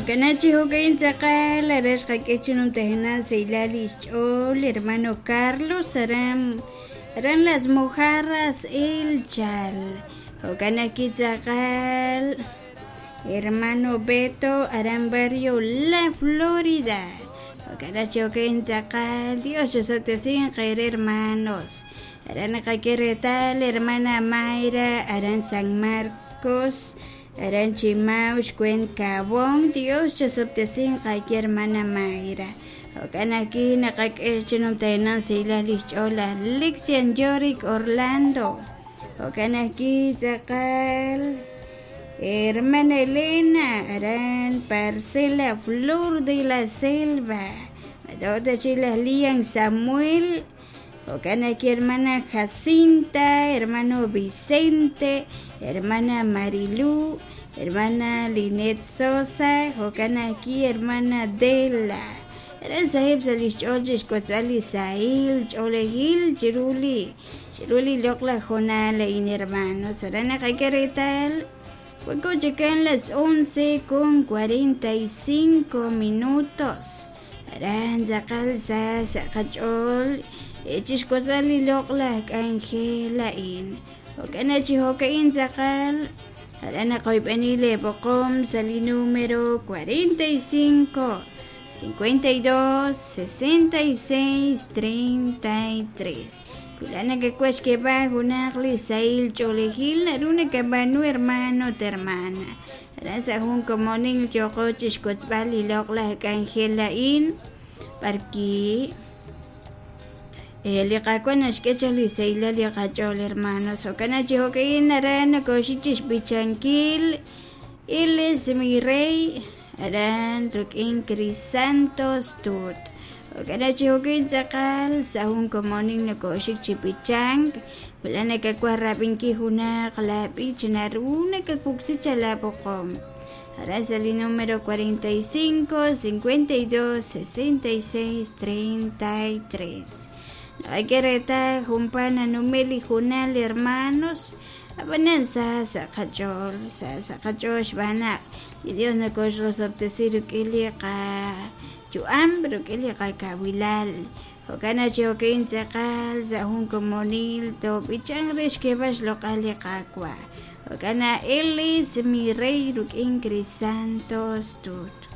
Ganachi hogain zakal, aras kakechunum tehenan seilalish ol, hermano Carlos, eran las mojarras el chal. Hoganaki zakal, hermano Beto, aran barrio La Florida. Hoganachi hogain zakal, Dios yo te siguen caer hermanos. Aran kakeretal, hermana Mayra, aran San Marcos. Aran Chimaush Cuencabón, Dios yo sobtesin kay hermana Mayra. Okan aquí nakakechenum tenan sila lichola Lixian Yorick Orlando. Okan aquí zakal hermana Elena, aran Parcela Flor de la Selva. Madota chila Lian Samuel. Okan aquí hermana Jacinta, hermano Vicente, hermana Marilu, hermana Linet Sosa, okan aquí hermana Dela. Eran sahib salish oljish kotzali sail, cholehil, chiruli lokla jonala in hermanos. Eran akakeretal. Luego llegan las 11:45. Eran zakal sa sakachol. Echis kotzali lokla Angela in. Oganachi hokain zakal. Arana koipanile pocom sali número 45 52 66 33. Kulana que cues que va gunagli sail cholehil naruna que va nu hermano termana. Arasa hun comoning chocochis kotzali lokla Angela in. Parki liqakuan ashkechali seila liqachol hermanos okanachi hokain aran koshichis bichankil iles mi rey aran rukin Crisantos tut okanachi hokain zakal sahun komoning na koshik chipichang wala nakakwarapinki hunak lapich naruna kakuksi chalapokom arasali número 45 52 66 33. Ay quereta jumpana numeli junal hermanos abanan sa kachol bana y Dios no cosh los obtesir que ka chuam pero que le ka kabilal hokana chokin zakal za hun comunil to bichang resh que vas local kakwa hokana Elis mi rey rukin Crisantos tut